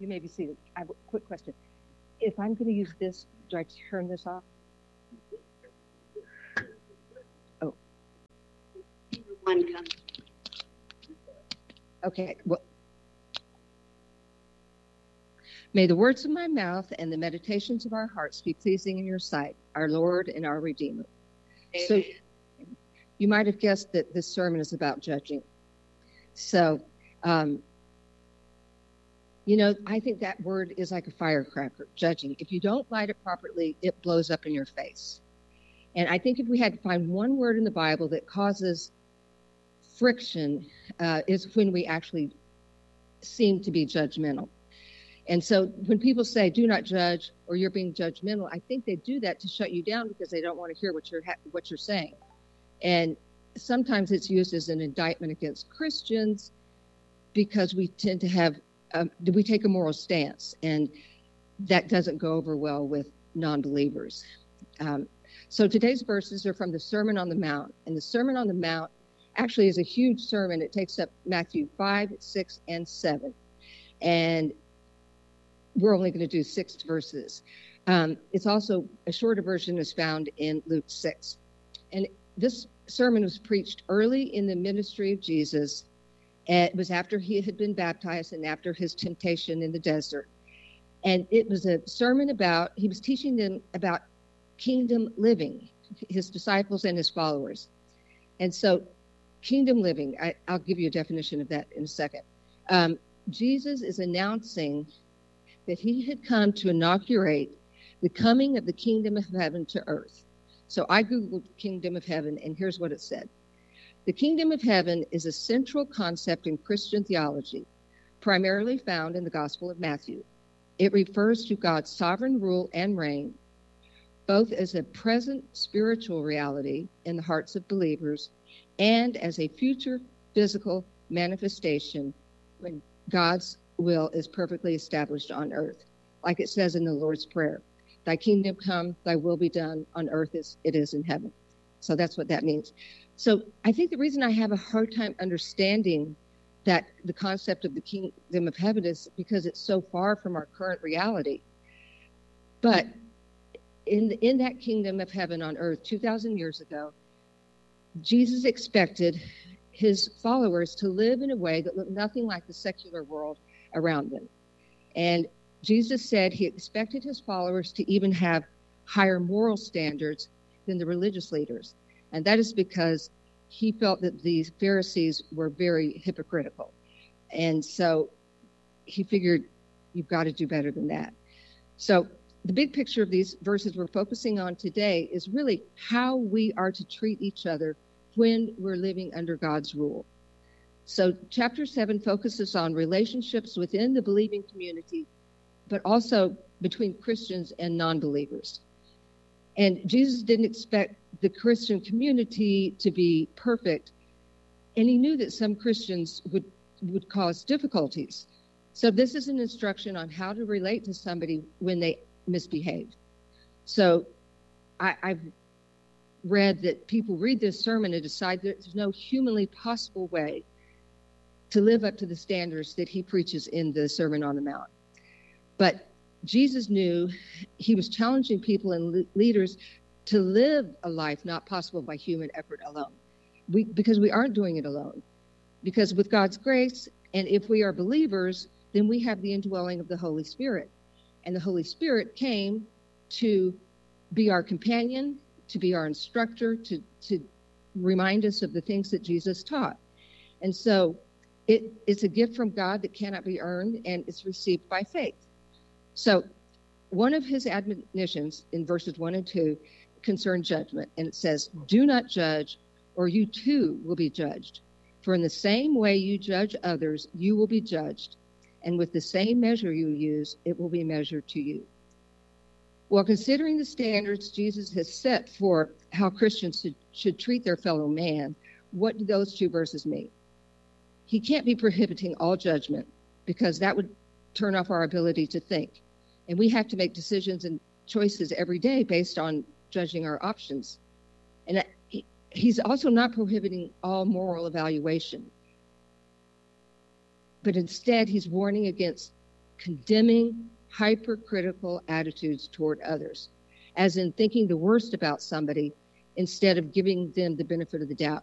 You may be seated. I have a quick question. If I'm going to use this, do I turn this off? Oh. One comes. Okay. Well, may the words of my mouth and the meditations of our hearts be pleasing in your sight, our Lord and our Redeemer. Amen. So you might have guessed that this sermon is about judging. So, I think that word is like a firecracker, judging. If you don't light it properly, it blows up in your face. And I think if we had to find one word in the Bible that causes friction, is when we actually seem to be judgmental. And so when people say, do not judge, or you're being judgmental, I think they do that to shut you down because they don't want to hear what you're saying. And sometimes it's used as an indictment against Christians because we tend to have, we take a moral stance, and that doesn't go over well with non-believers. So today's verses are from the Sermon on the Mount, and the Sermon on the Mount actually is a huge sermon. It takes up Matthew 5, 6, and 7. And we're only going to do 6 verses. It's also a shorter version is found in Luke 6. And this sermon was preached early in the ministry of Jesus. It was after he had been baptized and after his temptation in the desert. And it was a sermon he was teaching them about kingdom living, his disciples and his followers. And so kingdom living, I'll give you a definition of that in a second. Jesus is announcing that he had come to inaugurate the coming of the kingdom of heaven to earth. So I Googled kingdom of heaven, and here's what it said. The kingdom of heaven is a central concept in Christian theology, primarily found in the Gospel of Matthew. It refers to God's sovereign rule and reign, both as a present spiritual reality in the hearts of believers and as a future physical manifestation when God's will is perfectly established on earth. Like it says in the Lord's Prayer, thy kingdom come, thy will be done on earth as it is in heaven. So that's what that means. So I think the reason I have a hard time understanding that the concept of the kingdom of heaven is because it's so far from our current reality. But in that kingdom of heaven on earth 2,000 years ago, Jesus expected his followers to live in a way that looked nothing like the secular world around them. And Jesus said he expected his followers to even have higher moral standards than the religious leaders. And that is because he felt that these Pharisees were very hypocritical. And so he figured you've got to do better than that. So the big picture of these verses we're focusing on today is really how we are to treat each other when we're living under God's rule. So chapter 7 focuses on relationships within the believing community, but also between Christians and non-believers. And Jesus didn't expect the Christian community to be perfect, and he knew that some Christians would cause difficulties. So this is an instruction on how to relate to somebody when they misbehave. So I've read that people read this sermon and decide that there's no humanly possible way to live up to the standards that he preaches in the Sermon on the Mount. But Jesus knew he was challenging people and leaders to live a life not possible by human effort alone. Because we aren't doing it alone. Because with God's grace, and if we are believers, then we have the indwelling of the Holy Spirit. And the Holy Spirit came to be our companion, to be our instructor, to remind us of the things that Jesus taught. And so it's a gift from God that cannot be earned, and it's received by faith. So one of his admonitions in verses 1 and 2 concern judgment, and it says, do not judge, or you too will be judged. For in the same way you judge others, you will be judged, and with the same measure you use, it will be measured to you. Well, considering the standards Jesus has set for how Christians should treat their fellow man, what do those 2 verses mean? He can't be prohibiting all judgment, because that would turn off our ability to think. And we have to make decisions and choices every day based on judging our options. And he's also not prohibiting all moral evaluation. But instead, he's warning against condemning, hypercritical attitudes toward others, as in thinking the worst about somebody instead of giving them the benefit of the doubt.